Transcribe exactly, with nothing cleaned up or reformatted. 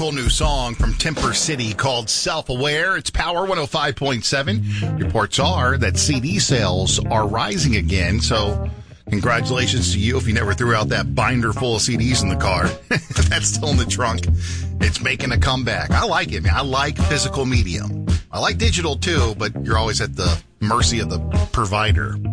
cool new song from Temper City called Self-Aware. It's Power one oh five point seven. Reports are that C D sales are rising again, so congratulations to you if you never threw out that binder full of C Ds in the car. That's still in the trunk. It's making a comeback. I like it, man. I like physical medium. I like digital too, but you're always at the mercy of the provider.